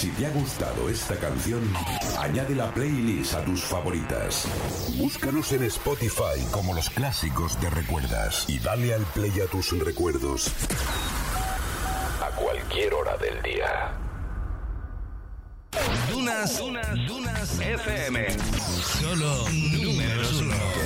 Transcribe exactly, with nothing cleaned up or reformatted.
Si te ha gustado esta canción, añade la playlist a tus favoritas. Búscanos en Spotify como Los Clásicos Te Recuerdas y dale al play a tus recuerdos a cualquier hora del día. Dunas, Dunas, Dunas F M. Solo números uno.